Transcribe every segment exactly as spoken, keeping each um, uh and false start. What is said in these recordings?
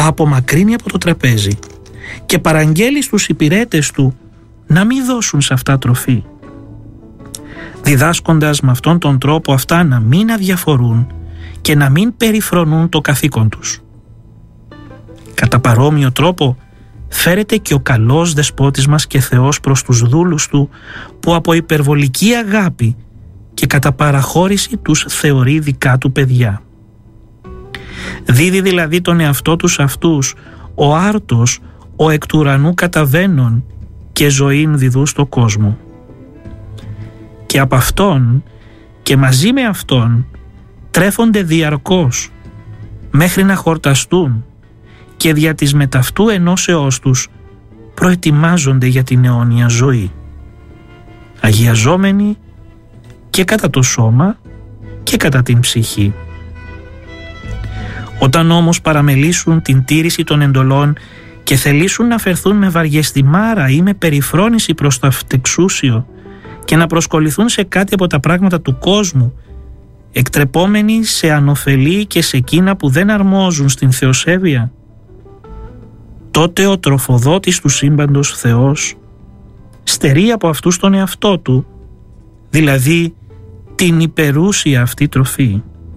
τα απομακρύνει από το τραπέζι και παραγγέλει στους υπηρέτες του να μην δώσουν σε αυτά τροφή, διδάσκοντας με αυτόν τον τρόπο αυτά να μην αδιαφορούν και να μην περιφρονούν το καθήκον τους. Κατά παρόμοιο τρόπο φέρεται και ο καλός δεσπότης μας και Θεός προς τους δούλους του, που από υπερβολική αγάπη και κατά παραχώρηση τους θεωρεί δικά του παιδιά. Δίδει δηλαδή τον εαυτό τους αυτούς, ο άρτος, ο εκ του ουρανού καταβαίνων και ζωήν διδού στο κόσμο. Και από αυτόν και μαζί με αυτόν τρέφονται διαρκώς μέχρι να χορταστούν και δια της μεταυτού ενώσεώς τους προετοιμάζονται για την αιώνια ζωή, αγιαζόμενοι και κατά το σώμα και κατά την ψυχή. Όταν όμως παραμελήσουν την τήρηση των εντολών και θελήσουν να φερθούν με βαριεστημάρα ή με περιφρόνηση προς το αυτεξούσιο και να προσκοληθούν σε κάτι από τα πράγματα του κόσμου, εκτρεπόμενοι σε ανοφελή και σε εκείνα που δεν αρμόζουν στην θεοσέβεια, τότε ο τροφοδότης του σύμπαντος Θεός στερεί από αυτούς τον εαυτό του, δηλαδή την υπερούσια αυτή τροφή.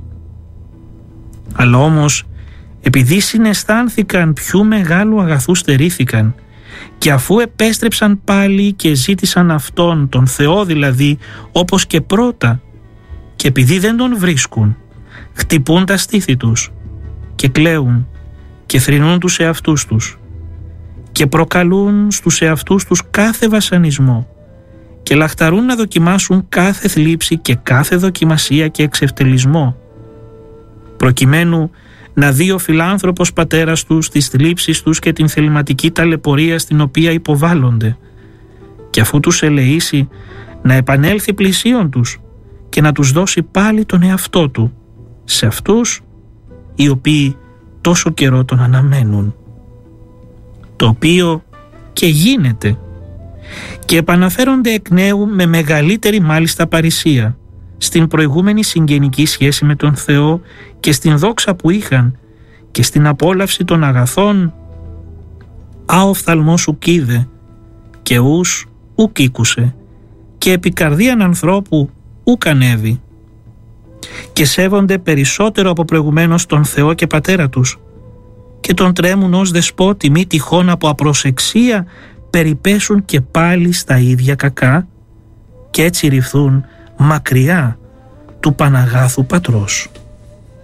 Αλλά όμως, επειδή συναισθάνθηκαν ποιου μεγάλου αγαθού στερήθηκαν, και αφού επέστρεψαν πάλι και ζήτησαν αυτόν, τον Θεό δηλαδή, όπως και πρώτα, και επειδή δεν τον βρίσκουν, χτυπούν τα στήθη τους και κλαίουν και θρηνούν τους εαυτούς τους και προκαλούν στους εαυτούς τους κάθε βασανισμό και λαχταρούν να δοκιμάσουν κάθε θλίψη και κάθε δοκιμασία και εξευτελισμό, προκειμένου να δει ο φιλάνθρωπος πατέρας τους τις θλίψεις τους και την θεληματική ταλαιπωρία στην οποία υποβάλλονται, και αφού τους ελεήσει να επανέλθει πλησίον τους και να τους δώσει πάλι τον εαυτό του σε αυτούς οι οποίοι τόσο καιρό τον αναμένουν, το οποίο και γίνεται, και επαναφέρονται εκ νέου με μεγαλύτερη μάλιστα παρησία στην προηγούμενη συγγενική σχέση με τον Θεό και στην δόξα που είχαν και στην απόλαυση των αγαθών. «Α οφθαλμός ουκ είδε και ους ουκ ήκουσε και επί καρδίαν ανθρώπου ουκ ανέβη», και σέβονται περισσότερο από προηγουμένως τον Θεό και Πατέρα τους και τον τρέμουν ως δεσπότη, μη τυχόν από απροσεξία περιπέσουν και πάλι στα ίδια κακά και έτσι ρυφθούν μακριά του Παναγάθου Πατρός.